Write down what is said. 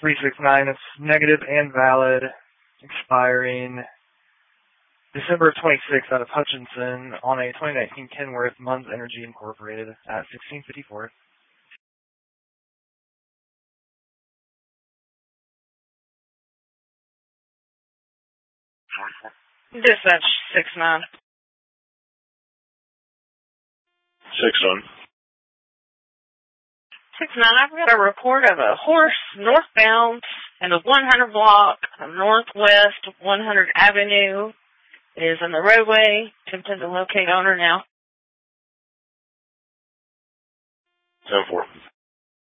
369. It's negative and valid, expiring December 26th out of Hutchinson on a 2019 Kenworth Munns Energy Incorporated at 1654. Dispatch 6-9. 6-1. 6-9, I've got a report of a horse northbound in the 100 block northwest 100 Avenue. It is in the roadway. Attempting to locate owner now. 10-4.